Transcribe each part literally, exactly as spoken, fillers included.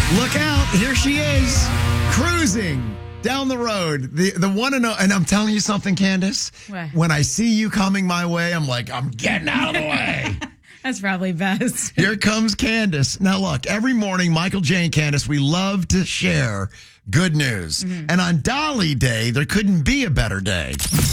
Look out. Here she is, cruising down the road. The the one and only, and I'm telling you something, Candace. What? When I see you coming my way, I'm like, I'm getting out of the way. That's probably best. Here comes Candace. Now, look, every morning, Michael, Jay, and Candace, we love to share good news. Mm-hmm. And on Dolly Day, there couldn't be a better day.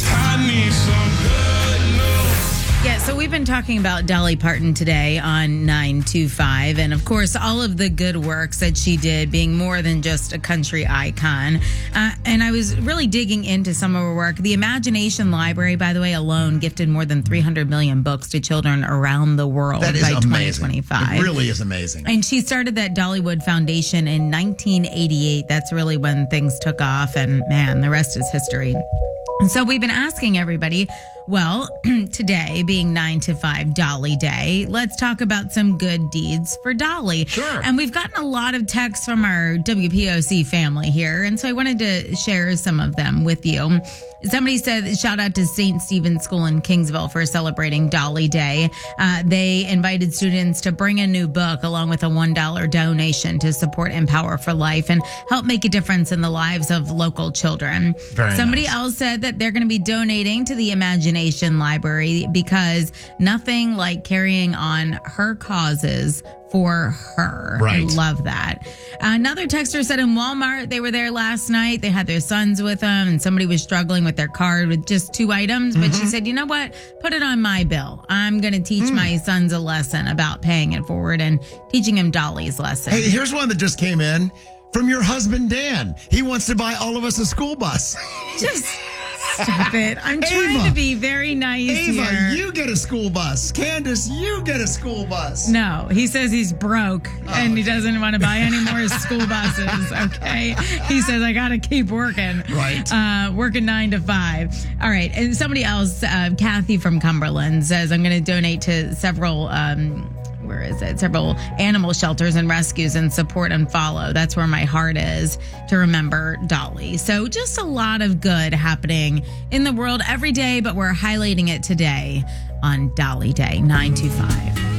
I need some good news. Yeah, so we've been talking about Dolly Parton today on nine two five, and of course, all of the good works that she did, being more than just a country icon. Uh, and I was really digging into some of her work. The Imagination Library, by the way, alone gifted more than three hundred million books to children around the world that is by amazing. twenty twenty-five. It really is amazing. And she started that Dollywood Foundation in nineteen eighty-eight. That's really when things took off, and man, the rest is history. And so we've been asking everybody, well, today being nine to five Dolly Day, let's talk about some good deeds for Dolly. Sure. And we've gotten a lot of texts from our W P O C family here, and so I wanted to share some of them with you. Somebody said, shout out to Saint Stephen's School in Kingsville for celebrating Dolly Day. Uh, they invited students to bring a new book along with a one dollar donation to support Empower for Life and help make a difference in the lives of local children. Very Somebody nice. else said that they're going to be donating to the Imagination Library because nothing like carrying on her causes for her. Right. I love that. Another texter said in Walmart, they were there last night. They had their sons with them, and somebody was struggling with their card with just two items. But mm-hmm. she said, you know what? Put it on my bill. I'm going to teach mm. my sons a lesson about paying it forward and teaching him Dolly's lesson. Hey, here's one that just came in from your husband, Dan. He wants to buy all of us a school bus. Just stop it. I'm trying Ava, to be very nice Ava, here. you get a school bus. Candace, you get a school bus. No, he says he's broke oh, and he doesn't want to buy any more school buses, okay? He says, I got to keep working. Right. Uh, working nine to five. All right. And somebody else, uh, Kathy from Cumberland, says, I'm going to donate to several... Um, where is it? Several animal shelters and rescues and support and follow. That's where my heart is to remember Dolly. So just a lot of good happening in the world every day, but we're highlighting it today on Dolly Day, nine two five.